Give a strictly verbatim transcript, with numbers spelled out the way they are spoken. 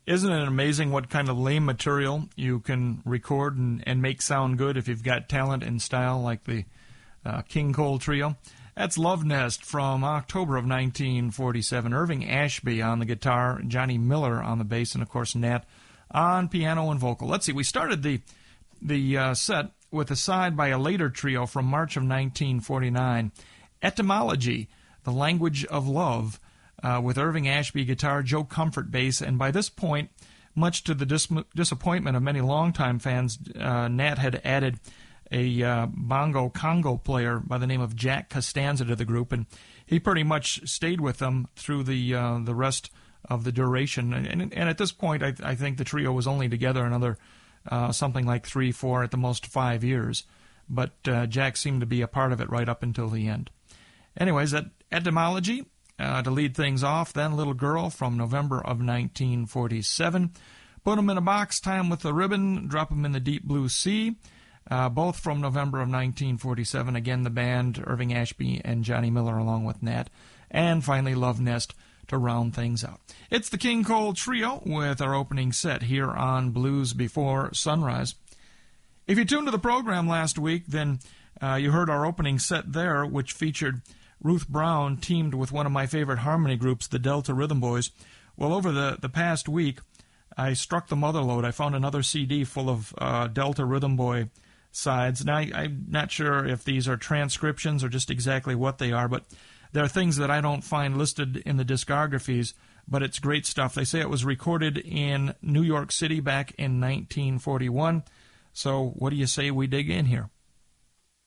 Isn't it amazing what kind of lame material you can record and, and make sound good if you've got talent and style like the uh, King Cole Trio? That's Love Nest from October of nineteen forty-seven. Irving Ashby on the guitar, Johnny Miller on the bass, and, of course, Nat on piano and vocal. Let's see, we started the, the uh, set with a side by a later trio from March of nineteen forty-nine, Etymology, The Language of Love, Uh, with Irving Ashby guitar, Joe Comfort bass, and by this point, much to the dis- disappointment of many longtime fans, uh, Nat had added a uh, bongo congo player by the name of Jack Costanza to the group, and he pretty much stayed with them through the uh, the rest of the duration. And, and at this point, I, I think the trio was only together another uh, something like three, four, at the most five years. But uh, Jack seemed to be a part of it right up until the end. Anyways, that Etymology. Uh, to lead things off, then Little Girl from November of nineteen forty-seven. Put 'em in a Box, Tie 'em with a Ribbon, Drop 'em in the Deep Blue Sea, uh, both from November of nineteen forty-seven. Again, the band, Irving Ashby and Johnny Miller along with Nat. And finally, Love Nest to round things out. It's the King Cole Trio with our opening set here on Blues Before Sunrise. If you tuned to the program last week, then uh, you heard our opening set there, which featured Ruth Brown teamed with one of my favorite harmony groups, the Delta Rhythm Boys. Well, over the, the past week, I struck the mother lode. I found another C D full of uh, Delta Rhythm Boy sides. Now, I, I'm not sure if these are transcriptions or just exactly what they are, but they're things that I don't find listed in the discographies, but it's great stuff. They say it was recorded in New York City back in nineteen forty-one. So what do you say we dig in here?